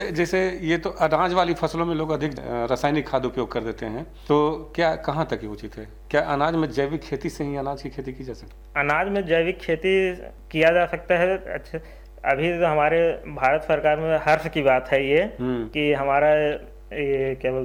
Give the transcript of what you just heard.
जैसे ये तो अनाज वाली फसलों में लोग अधिक रासायनिक खाद उपयोग कर देते हैं, तो क्या कहाँ तक ये उचित है? क्या अनाज में जैविक खेती से ही अनाज की खेती की जा सकती है? अनाज में जैविक खेती किया जा सकता है। अच्छा, अभी तो हमारे भारत सरकार में हर्ष की बात है ये हम्म। कि हमारा ये क्या बोलते